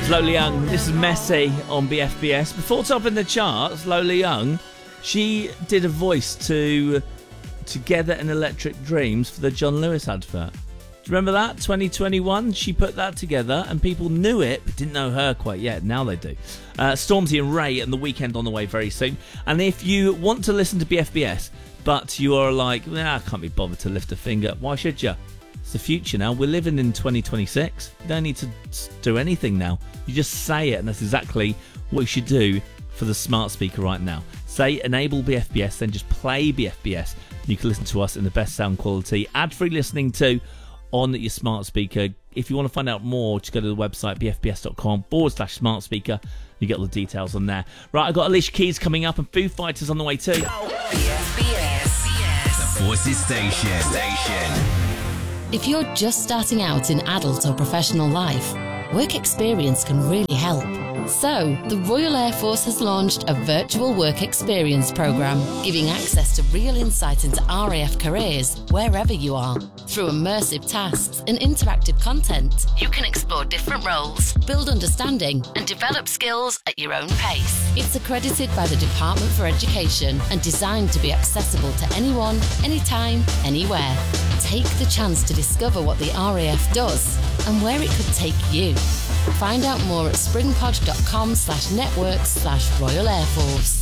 Lola Young. This is Messy on BFBS. Before topping the charts, Lola Young, she did a voice to Together in Electric Dreams for the John Lewis advert. Do you remember that? 2021, she put that together and people knew it but didn't know her quite yet. Now they do. Stormzy and Ray and The Weekend on the way very soon. And if you want to listen to BFBS but you are like, I can't be bothered to lift a finger, why should you? It's the future now. We're living in 2026. You don't need to do anything now. You just say it, and that's exactly what you should do for the smart speaker right now. Say enable BFBS, then just play BFBS. You can listen to us in the best sound quality, ad-free listening to on your smart speaker. If you want to find out more, just go to the website bfbs.com/smart speaker. You get all the details on there. Right, I've got Alicia Keys coming up and Foo Fighters on the way too. BFBS, the Forces Station. If you're just starting out in adult or professional life, work experience can really help. So, the Royal Air Force has launched a virtual work experience program, giving access to real insight into RAF careers wherever you are. Through immersive tasks and interactive content, you can explore different roles, build understanding, and develop skills at your own pace. It's accredited by the Department for Education and designed to be accessible to anyone, anytime, anywhere. Take the chance to discover what the RAF does and where it could take you. Find out more at springpod.com/networks/Royal Air Force.